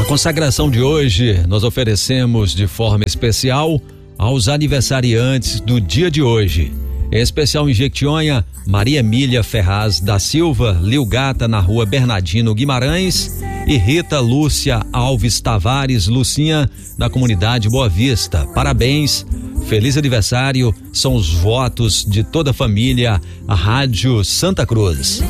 consagração de hoje nós oferecemos de forma especial aos aniversariantes do dia de hoje. Em especial em Jequitinhonha, Maria Emília Ferraz da Silva, Lil Gata na rua Bernardino Guimarães e Rita Lúcia Alves Tavares, Lucinha, na comunidade Boa Vista. Parabéns, feliz aniversário, são os votos de toda a família, a Rádio Santa Cruz.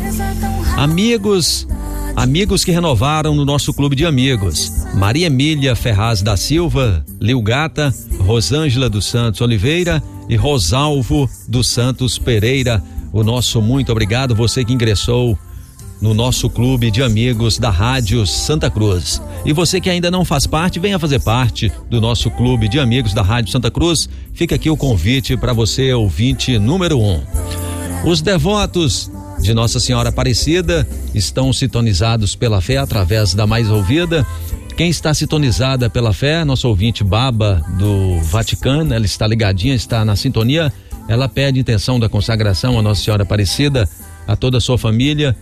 Amigos que renovaram no nosso clube de amigos: Maria Emília Ferraz da Silva, Lil Gata, Rosângela dos Santos Oliveira e Rosalvo dos Santos Pereira. O nosso muito obrigado, você que ingressou no nosso clube de amigos da Rádio Santa Cruz. E você que ainda não faz parte, venha fazer parte do nosso clube de amigos da Rádio Santa Cruz. Fica aqui o convite para você, ouvinte número 1. Os devotos de Nossa Senhora Aparecida estão sintonizados pela fé através da Mais Ouvida. Quem está sintonizada pela fé, nosso ouvinte Baba do Vaticano, ela está ligadinha, está na sintonia. Ela pede intenção da consagração a Nossa Senhora Aparecida, a toda a sua família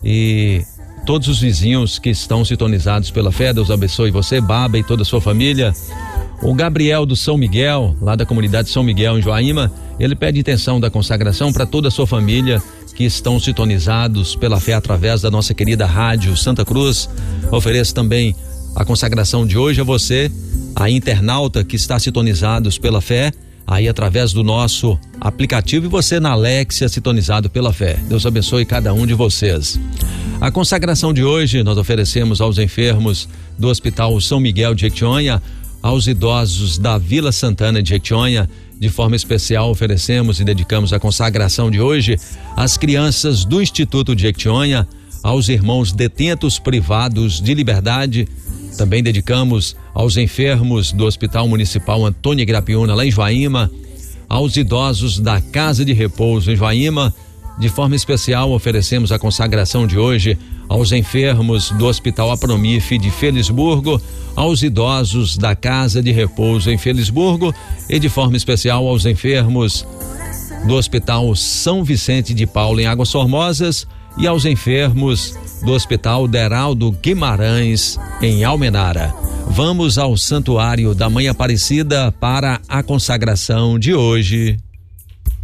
e todos os vizinhos que estão sintonizados pela fé. Deus abençoe você, Baba, e toda a sua família. O Gabriel do São Miguel, lá da comunidade São Miguel em Joaíma, ele pede intenção da consagração para toda a sua família que estão sintonizados pela fé através da nossa querida Rádio Santa Cruz. Ofereço também a consagração de hoje a você, a internauta que está sintonizados pela fé, aí através do nosso aplicativo, e você na Alexia sintonizado pela fé. Deus abençoe cada um de vocês. A consagração de hoje nós oferecemos aos enfermos do Hospital São Miguel de Jequitinhonha, aos idosos da Vila Santana de Jequitinhonha. De forma especial oferecemos e dedicamos a consagração de hoje às crianças do Instituto de Jequitinhonha, aos irmãos detentos privados de liberdade. Também dedicamos aos enfermos do Hospital Municipal Antônio Igrapiúna, lá em Joaíma, aos idosos da Casa de Repouso em Joaíma. De forma especial oferecemos a consagração de hoje aos enfermos do Hospital Apromif de Felisburgo, aos idosos da Casa de Repouso em Felisburgo e de forma especial aos enfermos do Hospital São Vicente de Paulo em Águas Formosas e aos enfermos do Hospital Deraldo Guimarães em Almenara. Vamos ao Santuário da Mãe Aparecida para a consagração de hoje.